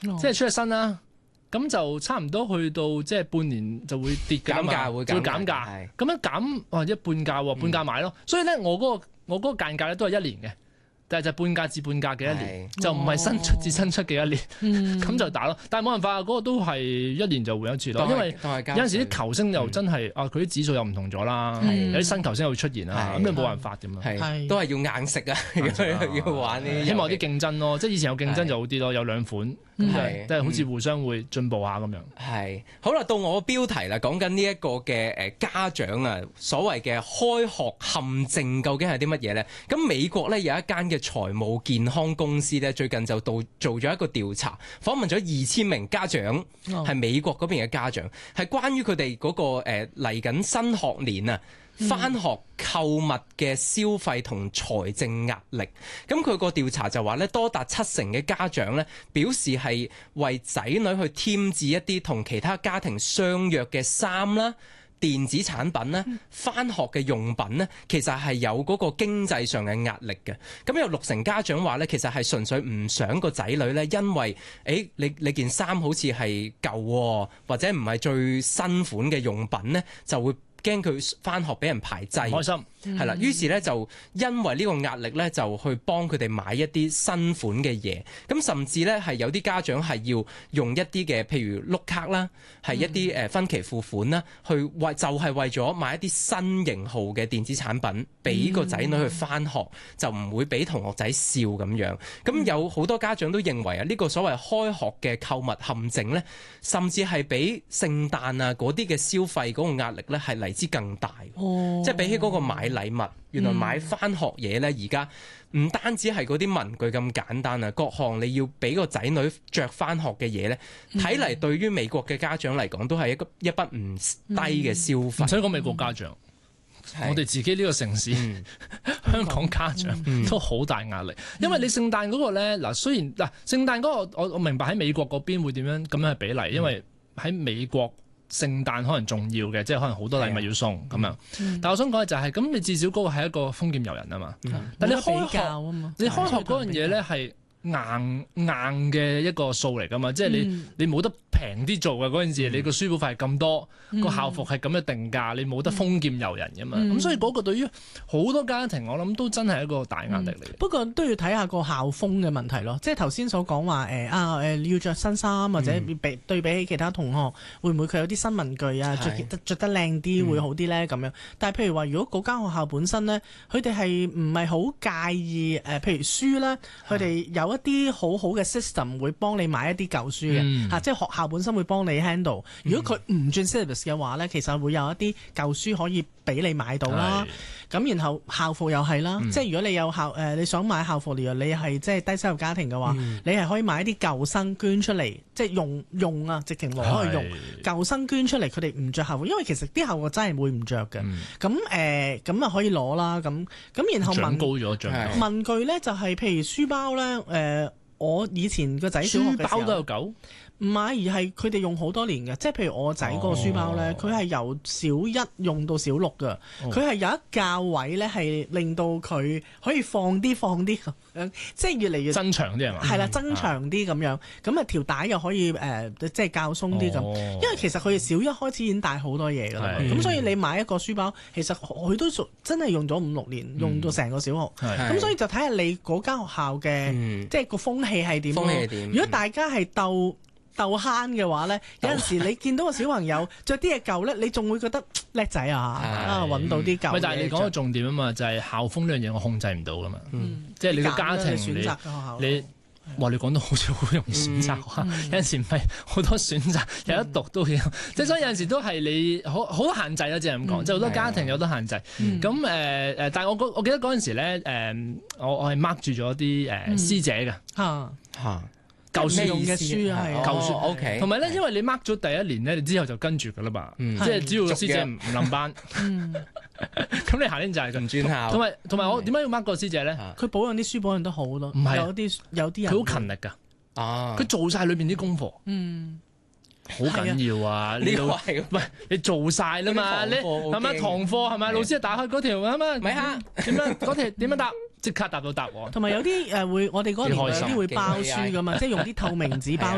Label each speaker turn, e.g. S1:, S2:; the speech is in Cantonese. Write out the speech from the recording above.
S1: 即係出咗新啦。咁就差唔多去到即係半年就會跌㗎嘛，
S2: 會
S1: 減價。咁樣減一半價喎，半價買咯。所以咧，我嗰個間價咧都係1年嘅。但係就半價至半價嘅1年，就唔係新出至新出嘅1年，咁就打咯。但係冇辦法，嗰個都係1年就換一次咯。因為有陣時啲球星又真係佢啲指數又唔同咗啦，有啲新球星又會出現啦，咁你冇辦法點啊？
S2: 都係要硬食啊，要玩呢啲。
S1: 希望有啲競爭咯，即係以前有競爭就好啲咯，有2款，即係好似互相會進步下咁樣。
S2: 係好啦，到我標題啦，講緊呢一個嘅家長啊，所謂嘅開學陷阱究竟係啲乜嘢咧？咁美國咧有一間嘅財務健康公司咧，最近就做咗一個調查，訪問咗2000名家長，係美國嗰邊嘅家長，係關於佢哋嗰個嚟緊新學年啊，返學購物嘅消費同財政壓力。咁佢個調查就話咧，多達70%嘅家長咧表示係為仔女去添置一啲同其他家庭相約嘅衫啦、電子產品咧、返學嘅用品咧，其實係有嗰個經濟上嘅壓力嘅。咁有60%家長話咧，其實係純粹唔想個仔女咧，因為你件衫好似係舊或者唔係最新款嘅用品咧，就會驚佢返學俾人排擠，
S1: 開心
S2: 係啦。於是咧就因為呢個壓力咧，就去幫佢哋買一啲新款嘅嘢。咁甚至咧係有啲家長係要用一啲嘅，譬如碌卡啦，係一啲分期付款啦，就係為咗買一啲新型號嘅電子產品，俾個仔女去返學，就唔會俾同學仔笑咁樣。咁有好多家長都認為啊，呢個所謂開學嘅購物陷阱咧，甚至係比聖誕啊嗰啲嘅消費嗰個壓力咧係嚟之更大。即係比起嗰個買禮物，原來買返學嘢咧，而家唔單止係嗰啲文具咁簡單啊，各項你要俾個仔女着返學嘅嘢咧，睇嚟對於美國嘅家長嚟講都係一筆唔低嘅消費。
S1: 唔使講美國家長，我哋自己呢個城市，香港家長都好大壓力，因為你聖誕嗰個咧，嗱雖然聖誕嗰個我明白喺美國嗰邊會點樣咁樣嘅比例，因為喺美國聖誕可能重要嘅，即係可能好多禮物要送咁樣。但我想講嘅就係，咁你至少嗰個係一個豐儉由人啊嘛。但你開學啊嘛，你開學嗰樣嘢咧係硬嘅一個數嚟噶嘛，即係你冇得平啲做嘅嗰陣時，你個書簿費係咁多，個校服係咁嘅定價，你冇得豐儉由人噶嘛。咁所以嗰個對於好多家庭，我諗都真係一個大壓力嚟。
S3: 不過都要睇下個校風嘅問題咯，即係頭先所講話要着新衫或者對比起其他同學，會唔會佢有啲新文具啊，着得靚啲會好啲咧咁樣？但係譬如話，如果嗰間學校本身咧，佢哋係唔係好介意譬如書咧，佢哋有一啲好好嘅 system 會幫你買一啲舊書嘅即係學校本身會幫你 handle。如果佢唔轉 syllabus 嘅話咧，其實會有一啲舊書可以俾你買到啦。咁然後校服又係啦，即係如果你有你想買校服，你係即係低收入家庭嘅話，你係可以買一啲舊生捐出嚟，即係用啊，直情攞去用舊生捐出嚟，佢哋唔着校服，因為其實啲校服真係會唔着嘅。咁啊可以攞啦。咁然後文具咧就係譬如書包咧，我以前個仔小學嘅時候
S1: 書包都有舊。
S3: 唔係，而係佢哋用好多年嘅，即係譬如我仔嗰個書包咧，佢係由小1用到小6㗎，佢係有一架位咧係令到佢可以放啲咁樣，即係越嚟越
S1: 增長啲係嘛？
S3: 係啦，增長啲咁樣，咁啊條帶又可以即係較鬆啲咁，因為其實佢哋小1開始已經帶好多嘢㗎啦，咁所以你買一個書包，其實佢都真係用咗5-6年，用到成個小學，咁所以就睇下你嗰間學校嘅即係個風氣係點咯。如果大家係鬥慳嘅話咧，有陣時你見到個小朋友着啲嘢舊咧，你仲會覺得叻仔啊！揾到啲舊。
S1: 但係你講個重點啊嘛，就係校風呢樣嘢我控制唔到噶嘛。即係你個家庭
S3: 選擇嘅學校
S1: 你講到好似好容易選擇學校，有陣時唔係好多選擇，有得讀都要。即係所以有陣時都係你好多限制啦，即係咁講。即係好多家庭有得限制。咁但係我記得嗰陣時咧，我係 mark 住咗啲師姐嘅舊書
S3: 用嘅書係
S1: 舊書
S2: OK，
S1: 同埋咧，因為你 mark 咗第1年咧，你之後就跟住噶啦嘛，即係只要個師姐唔冧班，咁你下年就係咁轉校。同埋我點解要 mark 個師姐咧？
S3: 佢保養啲書保養得好咯，
S1: 唔係
S3: 有啲人
S1: 佢好勤力㗎，佢做晒裏邊啲功課，好緊要啊！呢個喂你做晒啦嘛，你係咪堂課係咪？老師打開嗰條係咪？咪嚇點樣嗰條點樣答？即刻答到答案。
S3: 同埋有啲我哋嗰年有啲會包書㗎嘛，即係用啲透明紙包。